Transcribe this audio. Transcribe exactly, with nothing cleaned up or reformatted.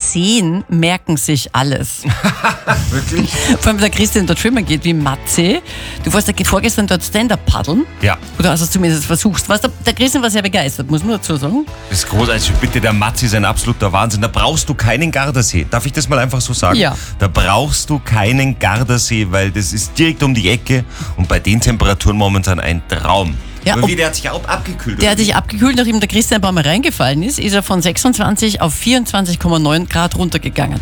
Seen merken sich alles. Wirklich? Vor allem der Christian dort schwimmen geht wie Matze. Du warst ja vorgestern dort Stand-Up paddeln. Ja. Oder hast du es zumindest versucht. Was der, der Christian war sehr begeistert, muss man dazu sagen. Das ist groß. Also bitte, der Matze ist ein absoluter Wahnsinn. Da brauchst du keinen Gardasee. Darf ich das mal einfach so sagen? Ja. Da brauchst du keinen Gardasee, weil das ist direkt um die Ecke und bei den Temperaturen momentan ein Traum. Ja, Aber ob- wie, der hat sich auch abgekühlt. Der oder hat sich wie? abgekühlt, nachdem der Christian ein paar Mal reingefallen ist, ist er von sechsundzwanzig auf vierundzwanzig Komma neun Grad runtergegangen.